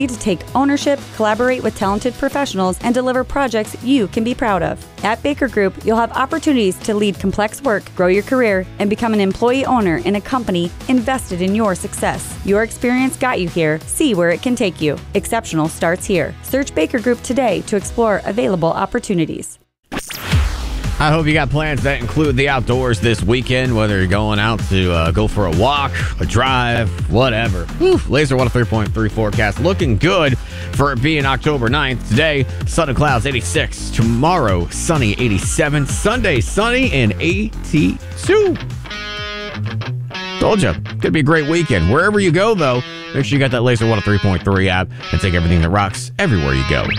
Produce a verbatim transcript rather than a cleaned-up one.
to take ownership, collaborate with talented professionals, and deliver projects you can be proud of. At Baker Group, you'll have opportunities to lead complex work, grow your career, and become an employee owner in a company invested in your success. Your experience got you here. See where it can take you. Exceptional starts here. Search Baker Group today to explore available opportunities. I hope you got plans that include the outdoors this weekend, whether you're going out to uh, go for a walk, a drive, whatever. Whew. Laser one oh three point three forecast looking good for it being October ninth. Today, sun and clouds eighty-six. Tomorrow, sunny eighty-seven. Sunday, sunny and eighty-two. Told you, could be a great weekend. Wherever you go, though, make sure you got that Laser one oh three point three app and take everything that rocks everywhere you go.